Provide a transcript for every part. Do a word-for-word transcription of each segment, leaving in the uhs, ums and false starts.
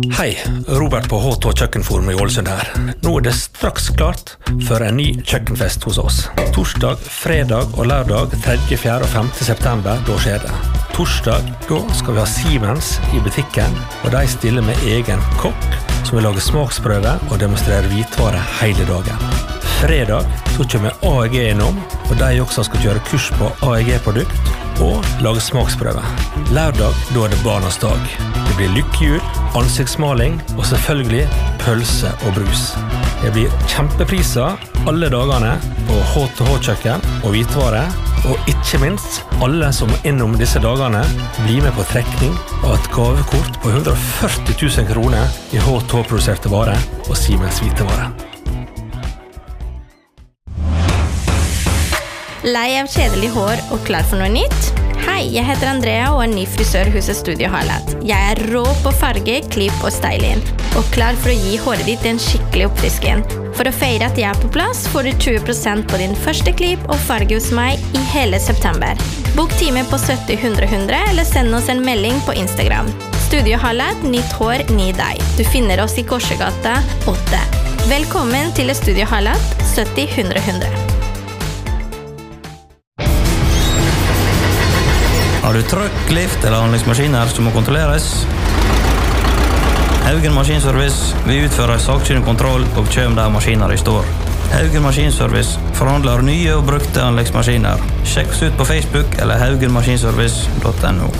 Hei, Robert på H to Kjøkkenforum i Ålesund her. Nå er det straks klart for en ny kjøkkenfest hos oss. Torsdag, fredag og lørdag tredje, fjerde og femte september, da skjer det. Torsdag, da skal vi ha Siemens i butikken, og de stiller med egen kokk, som vil lage smaksprøve og demonstrere hvitvare hele dagen. Fredag, så kommer A E G innom, og de også skal kjøre kurs på A E G-produkt og lage smaksprøve. Lørdag, da er det barnas dag. Det blir lykkehjul, ansiktsmaling og selvfølgelig pølse og brus. Det blir kjempepriser alle dagene på H to H-kjøkken og hvitvare, og ikke minst alle som innom disse dagene blir med på trekning av et gavekort på hundre og førti tusen kroner i H to H-produserte varer og Siemens hvitevare. Lei av kjedelig hår og klar for noe nytt? Hei, jeg heter Andrea og er ny frisør hos Studio Highlight. Jeg er rå på farge, klipp og styling, og klar for å gi håret ditt en skikkelig oppfrisken. For å feire at jeg er på plass, får du tjue prosent på din første klipp og farge hos meg i hele september. Bok time på sytti hundre hundre, eller send oss en melding på Instagram. Studio Highlight, nytt hår, ny deg. Du finner oss i Korsegata åtte. Velkommen til Studio Highlight, sytti hundre hundre. Har du trøkk, lift eller anleggsmaskiner som må kontrolleres? Haugen Maskinservice vil utføre sakkyndig kontroll og kjøp der maskiner i står. Haugen Maskinservice forhandler nye og brukte anleggsmaskiner. Sjekk oss ut på Facebook eller haugen maskinservice punktum no.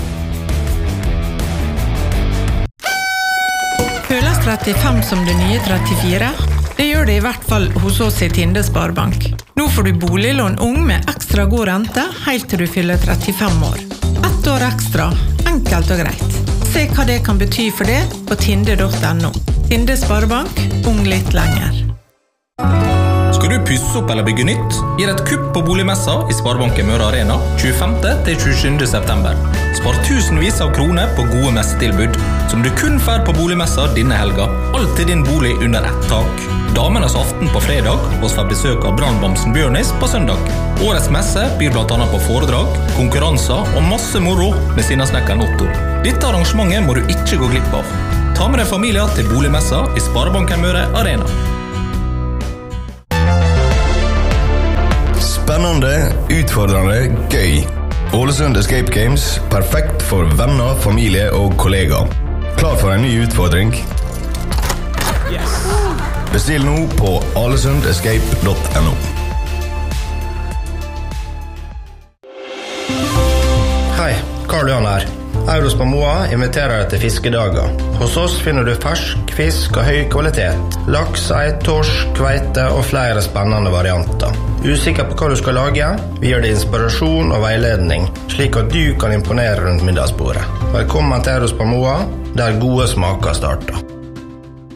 Føles trettifem som det nye trettifire? Det gjør det i hvert fall hos oss i Tinde Sparebank. Nå får du boliglån ung med ekstra god rente helt til du fyller trettifem år. Ett år ekstra, enkelt og greit. Se hva det kan bety for det på tinde punktum no. Tinde Sparebank, ung litt lenger. Skal du pusse opp eller bygge nytt? Gi et kupp på boligmessa i Sparebanken Møre Arena tjuefemte til tjuesjuende september. Spar tusenvis av kroner på gode messetilbud, som du kun får på boligmessa denne helga. Alt til din bolig under ett tak. Damenes aften på fredag, og får besøk av brannbamsen Bjørnis på søndag. Årets messe blir blant annet på foredrag, konkurranser og masse moro med sinnasnekkeren Otto. Dette arrangementet må du ikke gå glipp av. Ta med deg familier til boligmessa i Sparebanken Møre Arena. Spennende, utfordrende, gøy. Ålesund Escape Games, perfekt for venner, familie og kollegaer. Klar for en ny utfordring? Yes. Bestill nå på alesund escape punktum no. Hei, Karl Johan her. Eurospamoa inviterer deg til fiskedager. Hos oss finner du fersk fisk av høy kvalitet. Laks, ei, torsk, kveite og flere spennende varianter. Usikker på hva du skal lage? Vi gir deg inspirasjon og veiledning, slik at du kan imponere rundt middagsbordet. Velkommen til Eurospamoa, der gode smaker starter.